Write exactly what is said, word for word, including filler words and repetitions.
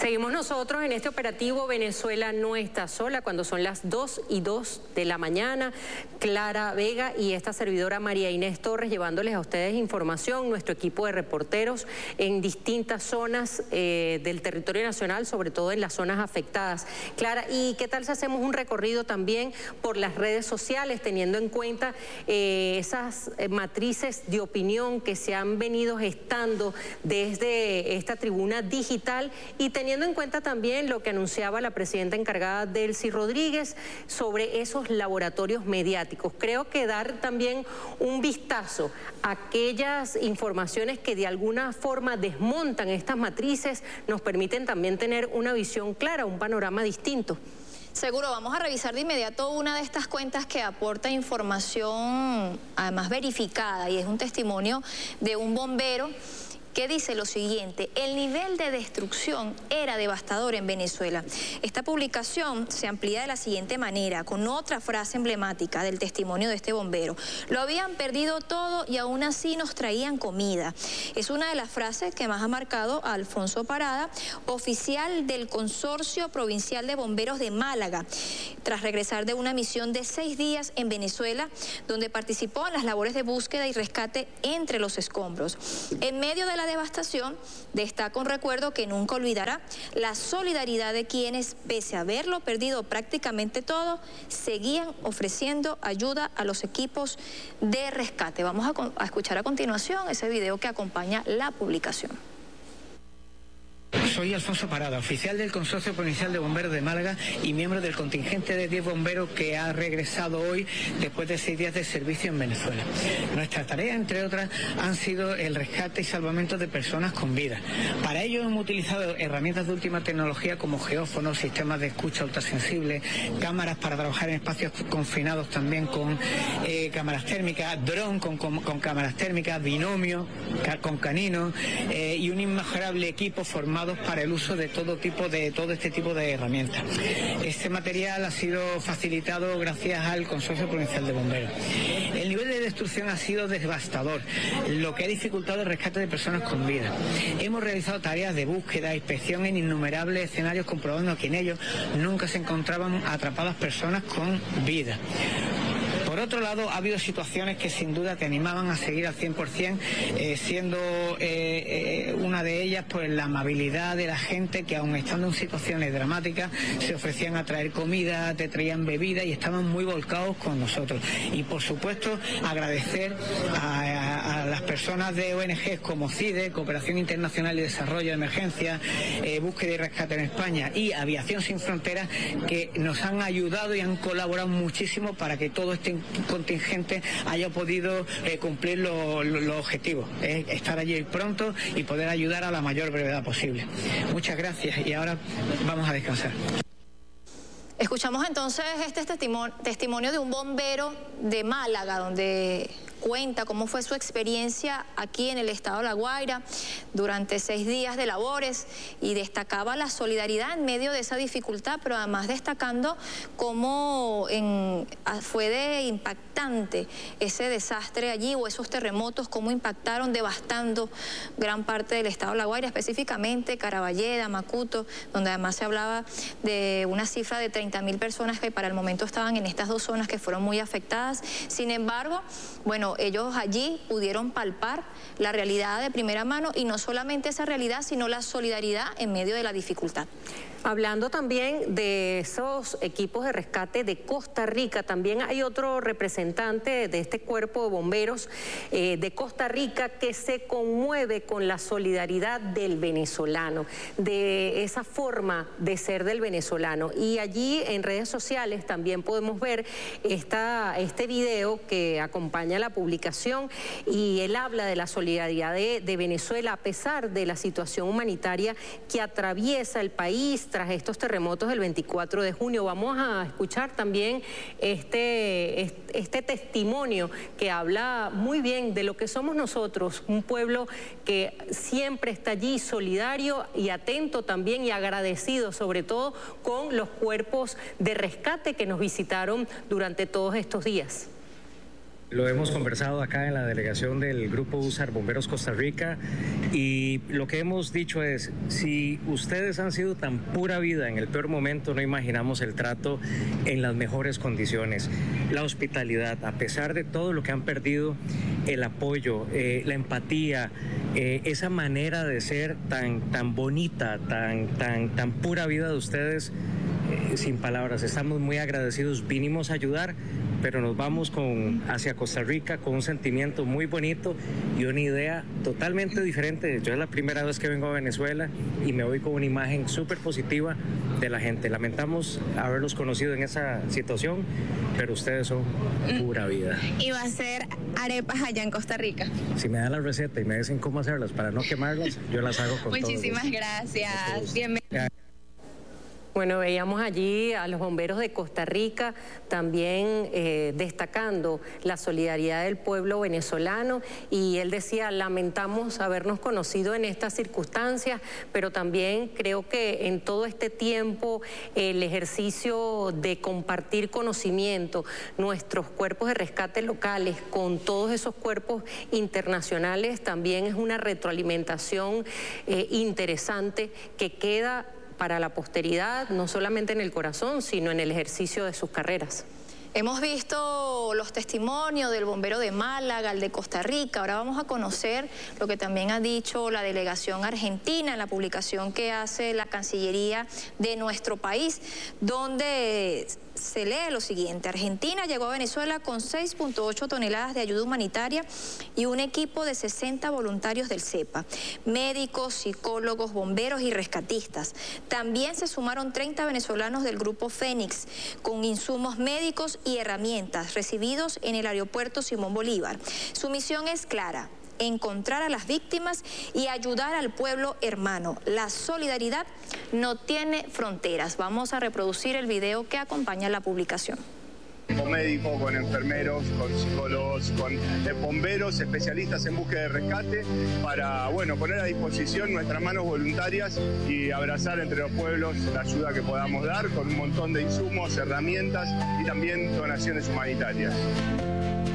Seguimos nosotros en este operativo Venezuela no está sola cuando son las dos y dos de la mañana. Clara Vega y esta servidora María Inés Torres llevándoles a ustedes información, nuestro equipo de reporteros en distintas zonas eh, del territorio nacional, sobre todo en las zonas afectadas. Clara, ¿y qué tal si hacemos un recorrido también por las redes sociales, teniendo en cuenta eh, esas eh, matrices de opinión que se han venido gestando desde esta tribuna digital y teniendo en cuenta también lo que anunciaba la presidenta encargada Delcy Rodríguez sobre esos laboratorios mediáticos? Creo que dar también un vistazo a aquellas informaciones que de alguna forma desmontan estas matrices nos permiten también tener una visión clara, un panorama distinto. Seguro, vamos a revisar de inmediato una de estas cuentas que aporta información además verificada y es un testimonio de un bombero que dice lo siguiente: el nivel de destrucción era devastador en Venezuela. Esta publicación se amplía de la siguiente manera, con otra frase emblemática del testimonio de este bombero: lo habían perdido todo y aún así nos traían comida. Es una de las frases que más ha marcado a Alfonso Parada, oficial del Consorcio Provincial de Bomberos de Málaga, tras regresar de una misión de seis días en Venezuela, donde participó en las labores de búsqueda y rescate entre los escombros. En medio de la devastación, destaca un recuerdo que nunca olvidará: la solidaridad de quienes, pese a haberlo perdido prácticamente todo, seguían ofreciendo ayuda a los equipos de rescate. Vamos a, a escuchar a continuación ese video que acompaña la publicación. Soy Alfonso Parada, oficial del Consorcio Provincial de Bomberos de Málaga y miembro del contingente de diez bomberos que ha regresado hoy después de seis días de servicio en Venezuela. Nuestra tarea, entre otras, han sido el rescate y salvamento de personas con vida. Para ello hemos utilizado herramientas de última tecnología como geófonos, sistemas de escucha ultrasensible, cámaras para trabajar en espacios confinados también con eh, cámaras térmicas, dron con, con, con cámaras térmicas, binomio con caninos eh, y un inmejorable equipo formado para el uso de todo tipo de todo este tipo de herramientas. Este material ha sido facilitado gracias al Consorcio Provincial de Bomberos. El nivel de destrucción ha sido devastador, lo que ha dificultado el rescate de personas con vida. Hemos realizado tareas de búsqueda e inspección en innumerables escenarios, comprobando que en ellos nunca se encontraban atrapadas personas con vida. Por otro lado, ha habido situaciones que sin duda te animaban a seguir al cien por cien, eh, siendo eh, eh, una de ellas pues la amabilidad de la gente que, aun estando en situaciones dramáticas, se ofrecían a traer comida, te traían bebida y estaban muy volcados con nosotros. Y por supuesto agradecer a, a, a las personas de O N Ges como CIDE, Cooperación Internacional y Desarrollo de Emergencia, eh, Búsqueda y Rescate en España y Aviación Sin Fronteras, que nos han ayudado y han colaborado muchísimo para que todo este contingente haya podido eh, cumplir los lo, lo objetivos, eh, estar allí pronto y poder ayudar a la mayor brevedad posible. Muchas gracias y ahora vamos a descansar. Escuchamos entonces este testimonio, testimonio de un bombero de Málaga, donde cuenta cómo fue su experiencia aquí en el estado de La Guaira durante seis días de labores y destacaba la solidaridad en medio de esa dificultad, pero además destacando cómo en, fue de impactante ese desastre allí o esos terremotos, cómo impactaron devastando gran parte del estado de La Guaira, específicamente Caraballeda, Macuto, donde además se hablaba de una cifra de treinta mil personas que para el momento estaban en estas dos zonas que fueron muy afectadas. Sin embargo, bueno, ellos allí pudieron palpar la realidad de primera mano y no solamente esa realidad, sino la solidaridad en medio de la dificultad. Hablando también de esos equipos de rescate de Costa Rica, también hay otro representante de este cuerpo de bomberos eh, de Costa Rica que se conmueve con la solidaridad del venezolano, de esa forma de ser del venezolano. Y allí en redes sociales también podemos ver esta, este video que acompaña la publicación y él habla de la solidaridad de, de Venezuela a pesar de la situación humanitaria que atraviesa el país tras estos terremotos del veinticuatro de junio. Vamos a escuchar también este, este testimonio que habla muy bien de lo que somos nosotros, un pueblo que siempre está allí solidario y atento también y agradecido sobre todo con los cuerpos de rescate que nos visitaron durante todos estos días. Lo hemos conversado acá en la delegación del Grupo USAR Bomberos Costa Rica y lo que hemos dicho es, si ustedes han sido tan pura vida en el peor momento, no imaginamos el trato en las mejores condiciones. La hospitalidad, a pesar de todo lo que han perdido, el apoyo, eh, la empatía, eh, esa manera de ser tan, tan bonita, tan, tan, tan pura vida de ustedes, eh, sin palabras, estamos muy agradecidos, vinimos a ayudar, pero nos vamos con, hacia Costa Rica con un sentimiento muy bonito y una idea totalmente diferente. Yo es la primera vez que vengo a Venezuela y me voy con una imagen súper positiva de la gente. Lamentamos haberlos conocido en esa situación, pero ustedes son pura vida. ¿Y va a ser arepas allá en Costa Rica? Si me dan la receta y me dicen cómo hacerlas para no quemarlas, yo las hago con todo. Muchísimas gracias. Bienvenido. Bueno, veíamos allí a los bomberos de Costa Rica también eh, destacando la solidaridad del pueblo venezolano y él decía, lamentamos habernos conocido en estas circunstancias, pero también creo que en todo este tiempo el ejercicio de compartir conocimiento, nuestros cuerpos de rescate locales con todos esos cuerpos internacionales también es una retroalimentación eh, interesante que queda para la posteridad, no solamente en el corazón, sino en el ejercicio de sus carreras. Hemos visto los testimonios del bombero de Málaga, el de Costa Rica. Ahora vamos a conocer lo que también ha dicho la delegación argentina en la publicación que hace la Cancillería de nuestro país, donde se lee lo siguiente: Argentina llegó a Venezuela con seis punto ocho toneladas de ayuda humanitaria y un equipo de sesenta voluntarios del CEPA, médicos, psicólogos, bomberos y rescatistas. También se sumaron treinta venezolanos del Grupo Fénix con insumos médicos y herramientas recibidos en el aeropuerto Simón Bolívar. Su misión es clara: encontrar a las víctimas y ayudar al pueblo hermano. La solidaridad no tiene fronteras. Vamos a reproducir el video que acompaña la publicación. Con médicos, con enfermeros, con psicólogos, con bomberos, especialistas en búsqueda de rescate, para bueno, poner a disposición nuestras manos voluntarias y abrazar entre los pueblos la ayuda que podamos dar con un montón de insumos, herramientas y también donaciones humanitarias.